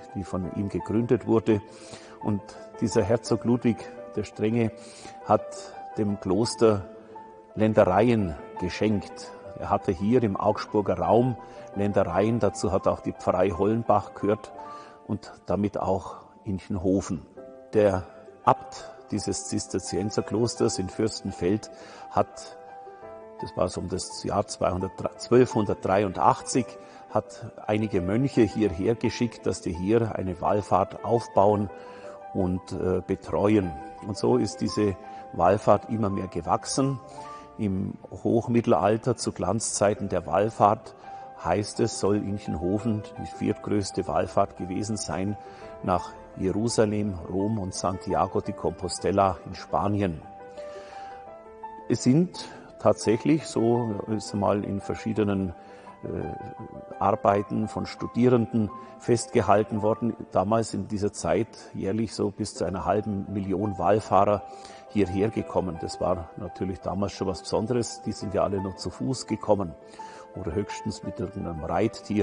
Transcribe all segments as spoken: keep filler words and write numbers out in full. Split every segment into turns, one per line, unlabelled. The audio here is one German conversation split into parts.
die von ihm gegründet wurde. Und dieser Herzog Ludwig der Strenge hat dem Kloster Ländereien geschenkt. Er hatte hier im Augsburger Raum Ländereien, dazu hat auch die Pfarrei Hollenbach gehört und damit auch Inchenhofen. Der Abt dieses Zisterzienserklosters in Fürstenfeld hat, das war so um das Jahr zwölfhundertdreiundachtzig, hat einige Mönche hierher geschickt, dass die hier eine Wallfahrt aufbauen und äh, betreuen. Und so ist diese Wallfahrt immer mehr gewachsen. Im Hochmittelalter, zu Glanzzeiten der Wallfahrt, heißt es, soll Inchenhofen die viertgrößte Wallfahrt gewesen sein nach Jerusalem, Rom und Santiago de Compostela in Spanien. Es sind tatsächlich, so ist mal in verschiedenen äh, Arbeiten von Studierenden festgehalten worden, damals in dieser Zeit jährlich so bis zu einer halben Million Wallfahrer hierher gekommen. Das war natürlich damals schon was Besonderes. Die sind ja alle nur zu Fuß gekommen oder höchstens mit irgendeinem Reittier.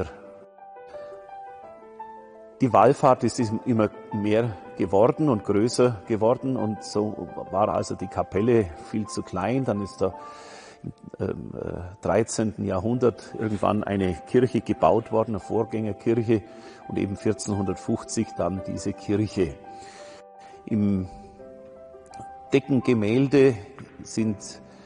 Die Wallfahrt ist immer mehr geworden und größer geworden und so war also die Kapelle viel zu klein. Dann ist da im dreizehnten Jahrhundert irgendwann eine Kirche gebaut worden, eine Vorgängerkirche, und eben vierzehnhundertfünfzig dann diese Kirche. Im Deckengemälde sind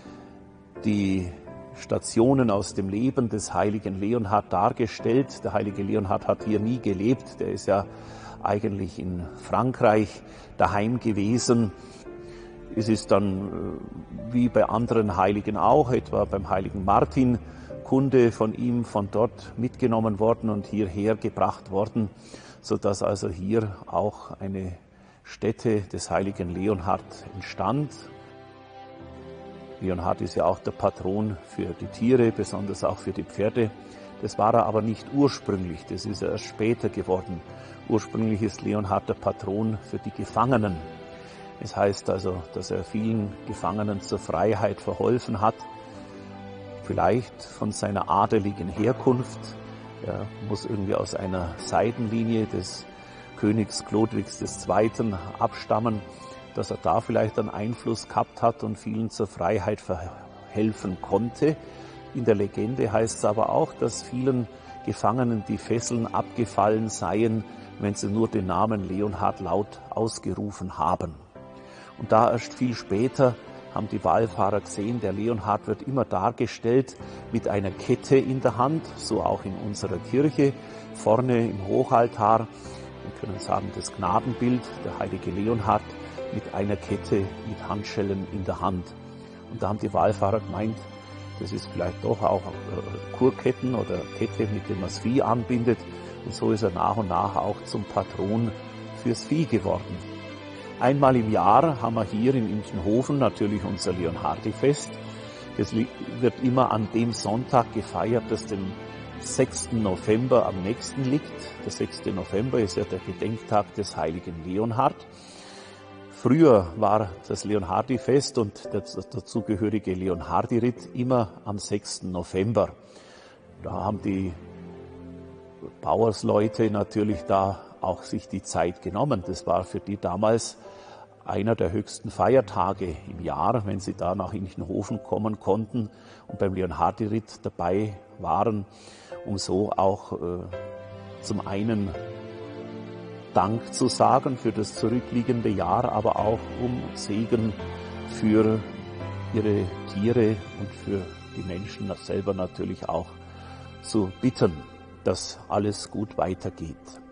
die Stationen aus dem Leben des heiligen Leonhard dargestellt. Der heilige Leonhard hat hier nie gelebt, der ist ja eigentlich in Frankreich daheim gewesen. Es ist dann wie bei anderen Heiligen auch, etwa beim heiligen Martin, Kunde von ihm von dort mitgenommen worden und hierher gebracht worden, sodass also hier auch eine Stätte des heiligen Leonhard entstand. Leonhard ist ja auch der Patron für die Tiere, besonders auch für die Pferde. Das war er aber nicht ursprünglich, das ist erst später geworden. Ursprünglich ist Leonhard der Patron für die Gefangenen. Es heißt also, dass er vielen Gefangenen zur Freiheit verholfen hat, vielleicht von seiner adeligen Herkunft. Er muss irgendwie aus einer Seitenlinie des Königs Chlodwigs der Zweite. abstammen, dass er da vielleicht einen Einfluss gehabt hat und vielen zur Freiheit verhelfen konnte. In der Legende heißt es aber auch, dass vielen Gefangenen die Fesseln abgefallen seien, wenn sie nur den Namen Leonhard laut ausgerufen haben. Und da erst viel später haben die Wallfahrer gesehen, der Leonhard wird immer dargestellt mit einer Kette in der Hand, so auch in unserer Kirche, vorne im Hochaltar. Wir können sagen, das Gnadenbild, der heilige Leonhard mit einer Kette mit Handschellen in der Hand. Und da haben die Wallfahrer gemeint, das ist vielleicht doch auch Kurketten oder Kette, mit der man das Vieh anbindet. Und so ist er nach und nach auch zum Patron fürs Vieh geworden. Einmal im Jahr haben wir hier in Inchenhofen natürlich unser Leonhardi-Fest. Das wird immer an dem Sonntag gefeiert, das dem sechsten November am nächsten liegt. Der sechste November ist ja der Gedenktag des heiligen Leonhard. Früher war das Leonhardi-Fest und der dazugehörige Leonhardi-Ritt immer am sechsten November. Da haben die Bauersleute natürlich da auch sich die Zeit genommen. Das war für die damals einer der höchsten Feiertage im Jahr, wenn sie da nach Inchenhofen kommen konnten und beim Leonhardi-Ritt dabei waren, um so auch äh, zum einen Dank zu sagen für das zurückliegende Jahr, aber auch um Segen für ihre Tiere und für die Menschen selber natürlich auch zu bitten, dass alles gut weitergeht.